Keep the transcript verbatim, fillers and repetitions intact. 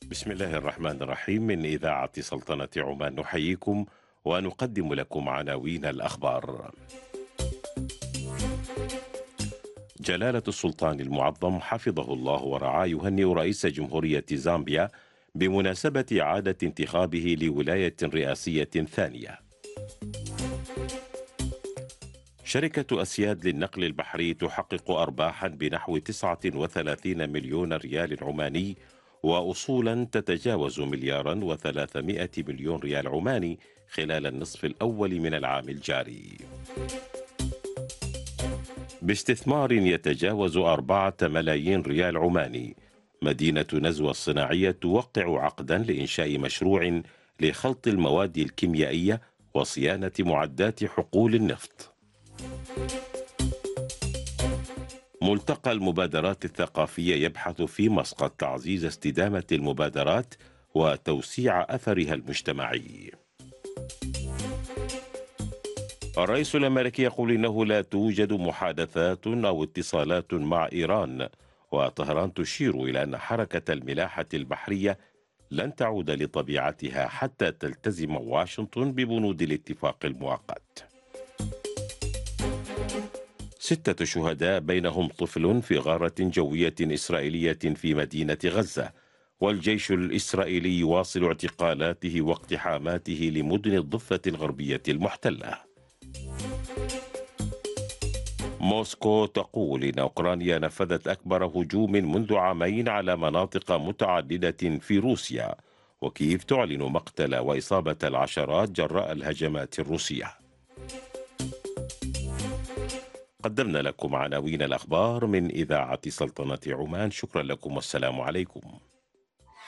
بسم الله الرحمن الرحيم. من إذاعة سلطنة عمان نحييكم ونقدم لكم عناوين الأخبار. جلالة السلطان المعظم حفظه الله ورعاه يهنئ رئيس جمهورية زامبيا بمناسبة إعادة انتخابه لولاية رئاسية ثانية. شركة أسياد للنقل البحري تحقق أرباحا بنحو تسعة وثلاثين مليون ريال عماني وأصولا تتجاوز مليارا وثلاثمائة مليون ريال عماني خلال النصف الأول من العام الجاري. باستثمار يتجاوز أربعة ملايين ريال عماني، مدينة نزوة الصناعية توقع عقدا لإنشاء مشروع لخلط المواد الكيميائية وصيانة معدات حقول النفط. ملتقى المبادرات الثقافية يبحث في مسقط تعزيز استدامة المبادرات وتوسيع أثرها المجتمعي. الرئيس الأمريكي يقول إنه لا توجد محادثات أو اتصالات مع إيران، وطهران تشير إلى أن حركة الملاحة البحرية لن تعود لطبيعتها حتى تلتزم واشنطن ببنود الاتفاق المؤقت. ستة شهداء بينهم طفل في غارة جوية إسرائيلية في مدينة غزة، والجيش الإسرائيلي يواصل اعتقالاته واقتحاماته لمدن الضفة الغربية المحتلة. موسكو تقول إن أوكرانيا نفذت أكبر هجوم منذ عامين على مناطق متعددة في روسيا، وكييف تعلن مقتل وإصابة العشرات جراء الهجمات الروسية. قدمنا لكم عناوين الأخبار من إذاعة سلطنة عمان. شكرا لكم والسلام عليكم.